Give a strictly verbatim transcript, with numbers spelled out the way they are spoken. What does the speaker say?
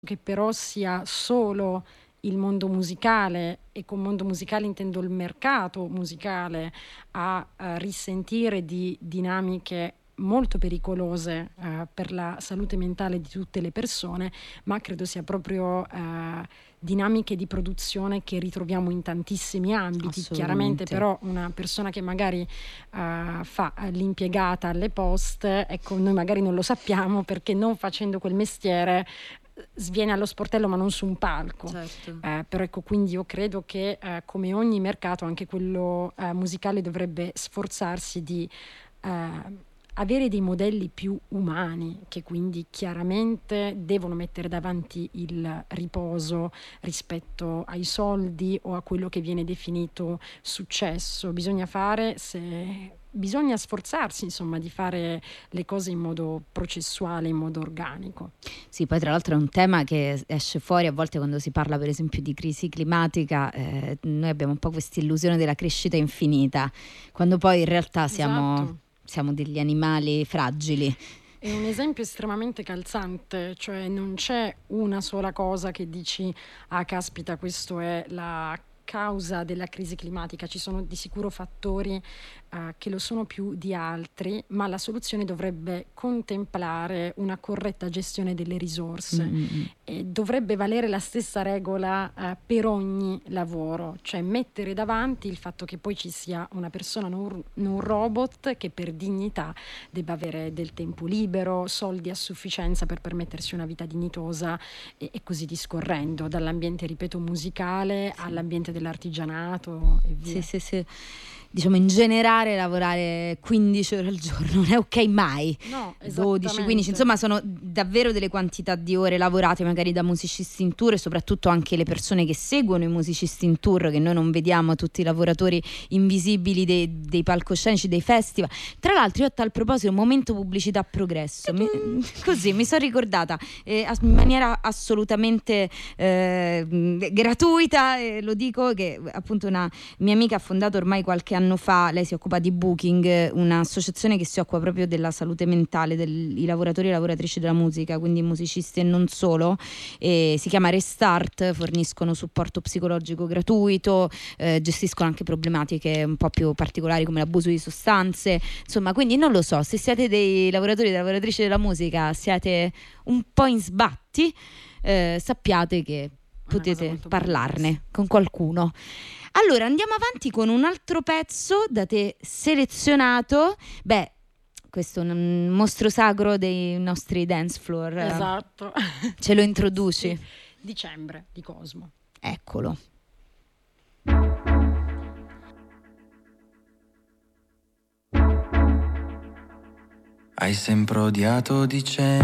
che però sia solo il mondo musicale, e con mondo musicale intendo il mercato musicale, a, a risentire di dinamiche molto pericolose eh, per la salute mentale di tutte le persone, ma credo sia proprio eh, dinamiche di produzione che ritroviamo in tantissimi ambiti. Chiaramente però una persona che magari uh, fa l'impiegata alle poste, ecco, noi magari non lo sappiamo perché non facendo quel mestiere sviene allo sportello ma non su un palco. Certo. Eh, però ecco, quindi io credo che eh, come ogni mercato anche quello eh, musicale dovrebbe sforzarsi di eh, avere dei modelli più umani, che quindi chiaramente devono mettere davanti il riposo rispetto ai soldi o a quello che viene definito successo. Bisogna fare, se bisogna sforzarsi insomma di fare le cose in modo processuale, in modo organico. Sì, poi tra l'altro è un tema che esce fuori a volte quando si parla per esempio di crisi climatica. Eh, noi abbiamo un po' questa illusione della crescita infinita, quando poi in realtà siamo, Esatto. siamo degli animali fragili. È un esempio estremamente calzante, cioè non c'è una sola cosa che dici ah caspita, questo è la causa della crisi climatica. Ci sono di sicuro fattori uh, che lo sono più di altri, ma la soluzione dovrebbe contemplare una corretta gestione delle risorse. Mm-hmm. E dovrebbe valere la stessa regola uh, per ogni lavoro, cioè mettere davanti il fatto che poi ci sia una persona, non un robot, che per dignità debba avere del tempo libero, soldi a sufficienza per permettersi una vita dignitosa e, e così discorrendo, dall'ambiente, ripeto, musicale sì. all'ambiente dell'artigianato e via. Sì, sì, sì. Diciamo in generale lavorare quindici ore al giorno non è ok mai. No, dodici, quindici, insomma sono davvero delle quantità di ore lavorate magari da musicisti in tour, e soprattutto anche le persone che seguono i musicisti in tour, che noi non vediamo, tutti i lavoratori invisibili dei, dei palcoscenici, dei festival. Tra l'altro io a tal proposito un momento pubblicità progresso, mi, così mi sono ricordata eh, in maniera assolutamente eh, gratuita, eh, lo dico, che appunto una mia amica ha fondato ormai qualche anno anno fa, lei si occupa di Booking, un'associazione che si occupa proprio della salute mentale dei lavoratori e lavoratrici della musica, quindi musicisti e non solo, e si chiama Restart, forniscono supporto psicologico gratuito, eh, gestiscono anche problematiche un po' più particolari come l'abuso di sostanze, insomma, quindi non lo so, se siete dei lavoratori e lavoratrici della musica, siete un po' in sbatti, eh, sappiate che potete parlarne con qualcuno. Allora andiamo avanti con un altro pezzo da te selezionato. Beh, questo è un mostro sacro dei nostri dance floor. Esatto. Ce lo introduci? Sì. Dicembre di Cosmo. Eccolo. Hai sempre odiato dicembre.